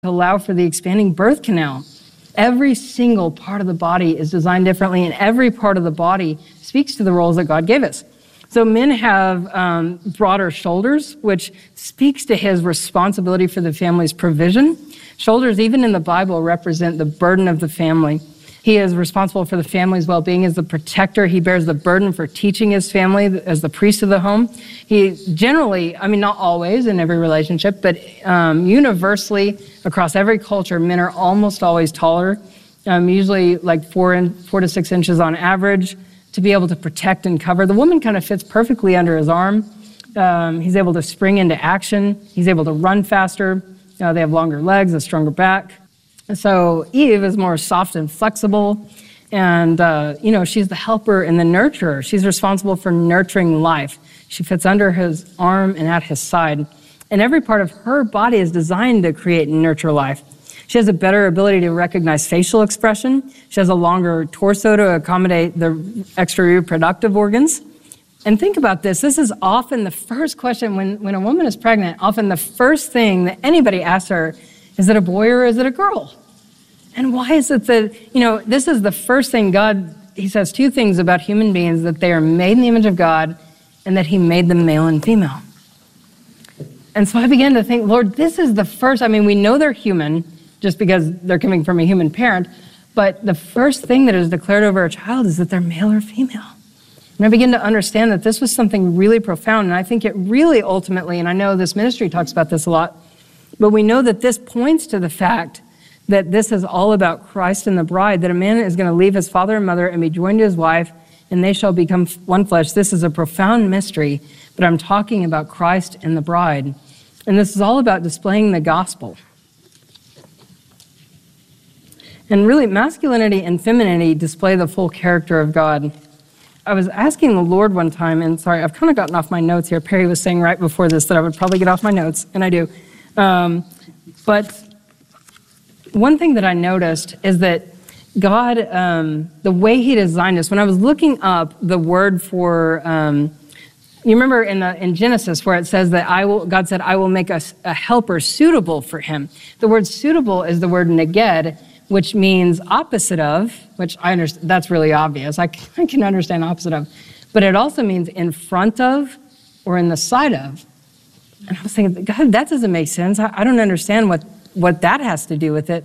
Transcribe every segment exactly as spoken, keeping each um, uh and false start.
to allow for the expanding birth canal. Every single part of the body is designed differently, and every part of the body speaks to the roles that God gave us. So men have um, broader shoulders, which speaks to his responsibility for the family's provision. Shoulders, even in the Bible, represent the burden of the family. He is responsible for the family's well-being as the protector. He bears the burden for teaching his family as the priest of the home. He generally, I mean, not always in every relationship, but um, universally across every culture, men are almost always taller, um, usually like four, in, four to six inches on average, to be able to protect and cover. The woman kind of fits perfectly under his arm. Um, he's able to spring into action. He's able to run faster. Uh, they have longer legs, a stronger back. So Eve is more soft and flexible, and, uh, you know, she's the helper and the nurturer. She's responsible for nurturing life. She fits under his arm and at his side, and every part of her body is designed to create and nurture life. She has a better ability to recognize facial expression. She has a longer torso to accommodate the extra reproductive organs. And think about this. This is often the first question when, when a woman is pregnant, often the first thing that anybody asks her, is it a boy or is it a girl? And why is it that, you know, this is the first thing God, he says two things about human beings, that they are made in the image of God and that he made them male and female. And so I began to think, Lord, this is the first, I mean, we know they're human just because they're coming from a human parent, but the first thing that is declared over a child is that they're male or female. And I began to understand that this was something really profound, and I think it really ultimately, and I know this ministry talks about this a lot, but we know that this points to the fact that this is all about Christ and the bride, that a man is going to leave his father and mother and be joined to his wife, and they shall become one flesh. This is a profound mystery, but I'm talking about Christ and the bride. And this is all about displaying the gospel. And really, masculinity and femininity display the full character of God. I was asking the Lord one time, and sorry, I've kind of gotten off my notes here. Perry was saying right before this that I would probably get off my notes, and I do. Um, but one thing that I noticed is that God, um, the way he designed us, when I was looking up the word for, um, you remember in the in Genesis where it says that I will, God said, I will make a, a helper suitable for him. The word suitable is the word neged, which means opposite of, which I understand, that's really obvious. I can, I can understand opposite of, but it also means in front of or in the side of. And I was thinking, God, that doesn't make sense. I, I don't understand what, what that has to do with it.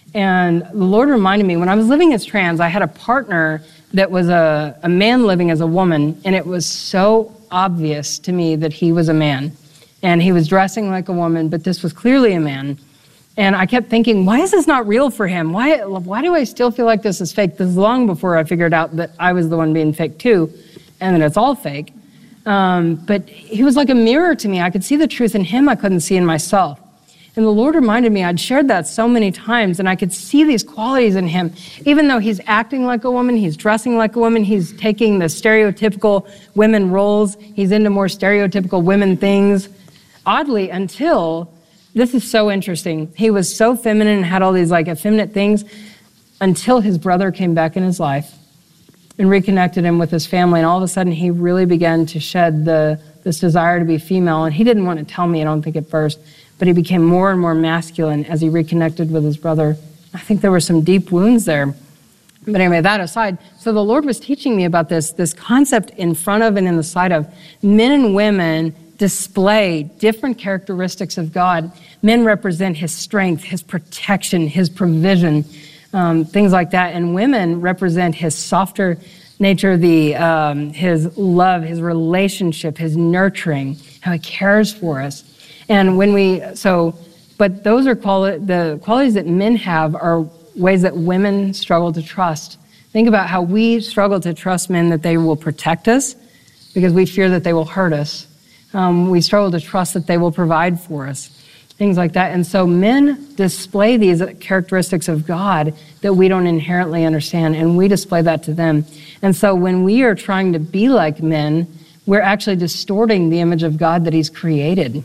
And the Lord reminded me, when I was living as trans, I had a partner that was a, a man living as a woman, and it was so obvious to me that he was a man. And he was dressing like a woman, but this was clearly a man. And I kept thinking, why is this not real for him? Why, why do I still feel like this is fake? This is long before I figured out that I was the one being fake too, and that it's all fake. Um, but he was like a mirror to me. I could see the truth in him I couldn't see in myself. And the Lord reminded me, I'd shared that so many times, and I could see these qualities in him. Even though he's acting like a woman, he's dressing like a woman, he's taking the stereotypical women roles, he's into more stereotypical women things. Oddly, until, this is so interesting, he was so feminine and had all these like effeminate things until his brother came back in his life and reconnected him with his family, and all of a sudden he really began to shed the this desire to be female, and he didn't want to tell me, I don't think at first, but he became more and more masculine as he reconnected with his brother. I think there were some deep wounds there. But anyway, that aside, so the Lord was teaching me about this, this concept in front of and in the side of. Men and women display different characteristics of God. Men represent his strength, his protection, his provision, um, things like that. And women represent his softer nature, the um, his love, his relationship, his nurturing, how he cares for us. And when we, so, but those are quali- the qualities that men have are ways that women struggle to trust. Think about how we struggle to trust men that they will protect us because we fear that they will hurt us. Um, we struggle to trust that they will provide for us, things like that. And so men display these characteristics of God that we don't inherently understand, and we display that to them. And so when we are trying to be like men, we're actually distorting the image of God that he's created.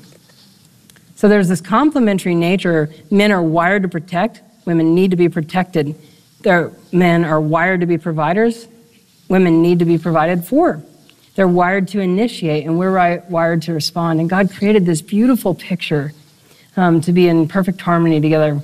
So there's this complementary nature. Men are wired to protect. Women need to be protected. Their, men are wired to be providers. Women need to be provided for. They're wired to initiate, and we're wired to respond. And God created this beautiful picture um, to be in perfect harmony together.